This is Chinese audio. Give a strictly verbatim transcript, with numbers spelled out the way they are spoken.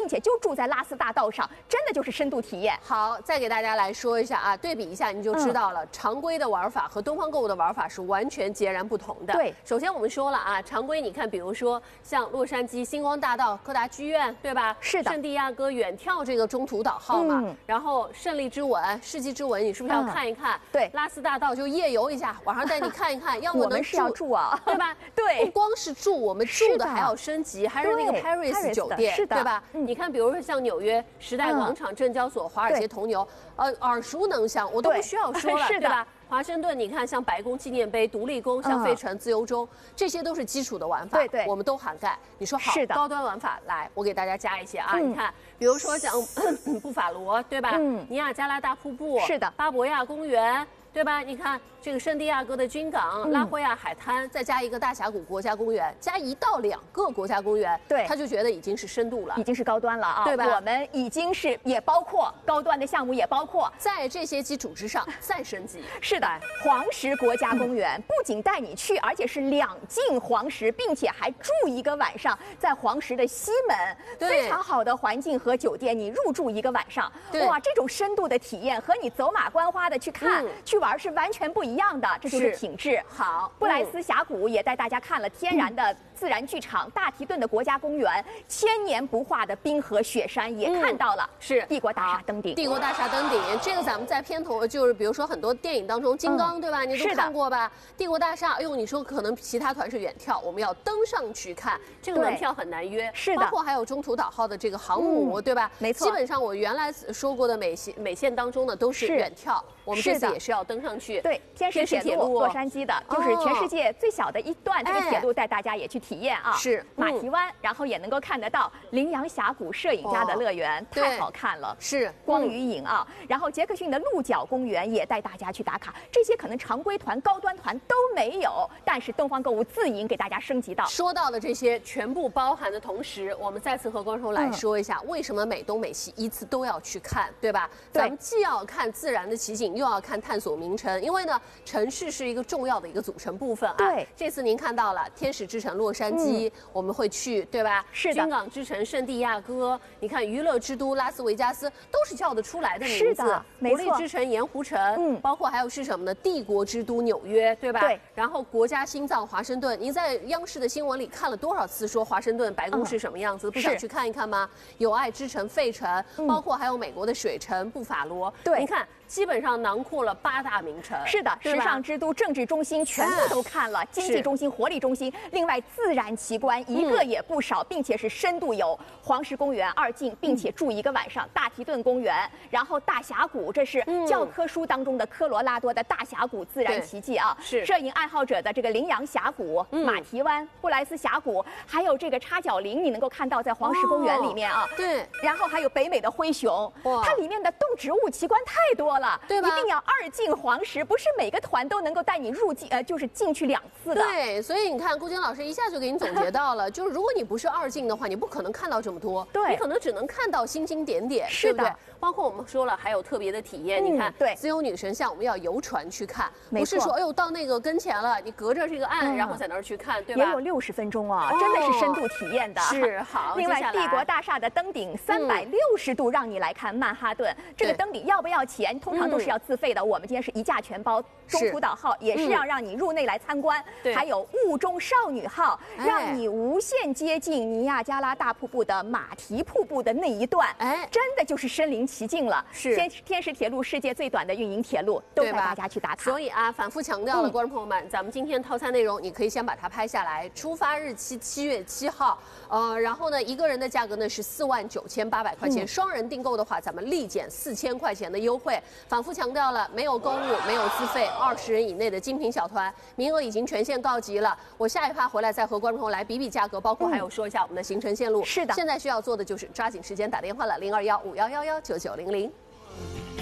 且就住在拉丝大道上，真的就是深度体验。 好，再给大家来说一下啊，对比一下你就知道了，嗯、常规的玩法和东方购物的玩法是完全截然不同的。 对， 首先我们说了啊，常规你看，比如说像洛杉矶星光大道、柯达剧院，对吧？ 是的。 圣地亚哥远眺这个中途岛号嘛， 嗯、 然后胜利之吻、世纪之吻，你是不是要看一看？ 嗯、对， 拉丝大道就夜游一下，晚上带你看一看，要么我们是要住啊， 对吧？ 对， 不光是住，我们住的还要升级，还是那个 Paris 酒店， 是的， 对吧？ 嗯、 你看，比如说像纽约时代广场、证交所、华尔街铜牛，呃，耳熟能详，我都不需要说了，对吧？华盛顿，你看像白宫纪念碑、独立宫、像费城、自由钟，这些都是基础的玩法， 对对， 我们都涵盖。你说好， 是的， 高端玩法来，我给大家加一些啊， 嗯、 你看，比如说像布法罗，对吧？ 嗯， 尼亚加拉大瀑布， 是的， 巴博亚公园。对吧？你看这个圣地亚哥的军港、嗯、拉霍亚海滩，再加一个大峡谷国家公园，加一到两个国家公园， 对， 他就觉得已经是深度了， 已经是高端了啊， 对吧？ 我们已经是也包括高端的项目，也包括在这些基础之上再升级。 是的，黄石国家公园、嗯、不仅带你去，而且是两进黄石，并且还住一个晚上，在黄石的西门，非常好的环境和酒店，你入住一个晚上，哇，这种深度的体验和你走马观花的去看、嗯、去玩是完全不一样的，这就是品质。 好， 布莱斯峡谷也带大家看了天然的自然剧场，嗯、大提顿的国家公园，千年不化的冰河雪山也看到了， 嗯、是帝国大厦登顶。 帝国大厦登顶，这个咱们在片头就是比如说很多电影当中，金刚、嗯、对吧？你都看过吧？帝国大厦，哎呦，你说可能其他团是远眺，我们要登上去看，这个门票很难约， 是的。 包括还有中途岛号的这个航母，嗯、对吧？ 没错。 基本上我原来说过的美线美线当中呢都是远眺，我们这次也是要登上去。 对，天使铁路，洛杉矶的，就是全世界最小的一段这个铁路，带大家也去体验啊。 是马蹄湾，然后也能够看得到羚羊峡谷摄影家的乐园，太好看了。 是光与影啊。然后杰克逊的鹿角公园也带大家去打卡，这些可能常规团、高端团都没有，但是东方购物自营给大家升级到。 说到的这些全部包含的同时，我们再次和观众来说一下，为什么美东美西依次都要去看，对吧？咱们既要看自然的奇景，又要看探索名城，因为呢，城市是一个重要的一个组成部分啊。 对， 这次您看到了天使之城洛杉矶，嗯、我们会去，对吧？ 是的。 军港之城圣地亚哥，你看娱乐之都拉斯维加斯，都是叫得出来的名字。 是的， 国立之城盐湖城，嗯，包括还有是什么呢？帝国之都纽约，对吧？ 对。 然后国家心脏华盛顿，您在央视的新闻里看了多少次说华盛顿白宫是什么样子？嗯、不想去看一看吗？友爱之城费城，嗯、包括还有美国的水城布法罗， 对， 您看。基本上囊括了八大名城， 是的，时尚之都、政治中心全部都看了，经济中心、活力中心，另外自然奇观一个也不少，并且是深度游，黄石公园二进，并且住一个晚上，大提顿公园，然后大峡谷，这是教科书当中的科罗拉多的大峡谷自然奇迹啊， 是摄影爱好者的这个羚羊峡谷、马蹄湾、布莱斯峡谷，还有这个插脚林，你能够看到在黄石公园里面啊， 对， 然后还有北美的灰熊，它里面的动植物奇观太多了。 对吧？ 一定要二进黄石，不是每个团都能够带你入境，呃，就是进去两次的。 对，所以你看，顾晶老师一下就给你总结到了，就是如果你不是二进的话，你不可能看到这么多， 对， 你可能只能看到星星点点， 是的。 对不对？包括我们说了，还有特别的体验， 嗯、 你看， 对， 自由女神像我们要游船去看，不是说哎呦到那个跟前了，你隔着这个岸，嗯、然后在那儿去看，对吧？ 也有六十分钟啊，哦、真的是深度体验的。 是好。 另外，帝国大厦的登顶三百六十度让你来看曼哈顿，嗯、这个登顶要不要钱？通常都是要自费的。嗯、我们今天是一价全包，中途岛号也是要让你入内来参观， 嗯、 还有雾中少女号，哎、让你无限接近尼亚加拉大瀑布的马蹄瀑布的那一段，哎，真的就是身临其境了。 是天天使铁路世界最短的运营铁路，都带大家去打卡。 所以啊，反复强调了，观众朋友们，嗯、咱们今天套餐内容，你可以先把它拍下来。出发日期七月七号，呃，然后呢，一个人的价格呢是四万九千八百块钱，双、嗯、人订购的话，咱们立减四千块钱的优惠。反复强调了，没有购物，没有自费，二十人以内的精品小团，名额已经全线告急了。我下一趴回来再和观众朋友来比比价格，包括还有说一下我们的行程线路。 是的， 现在需要做的就是抓紧时间打电话了，零二幺五幺幺幺九九零零。